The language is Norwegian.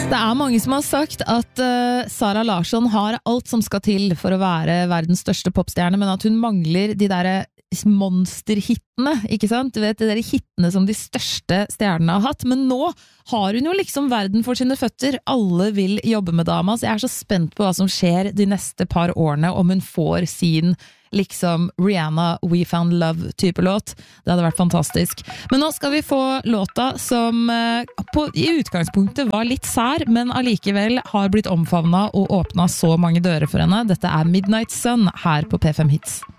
Det mange som har sagt at Sara Larsson har alt som skal til for å være verdens største popstjerne, men at hun mangler de der monsterhittene, ikke sant? Du vet, de der hittene som de største stjernene har hatt, men nå har hun jo liksom verden for sine føtter. Alle vil jobbe med dama, så jeg så spent på hva som skjer de neste par årene, om hun får sin liksom Rihanna We Found Love type låt. Det hadde vært fantastisk. Men nå skal vi få låta som i utgangspunktet var litt sær, men allikevel har blitt omfavnet og åpnet så mange dører for henne. Dette Midnight Sun her på P5 Hits.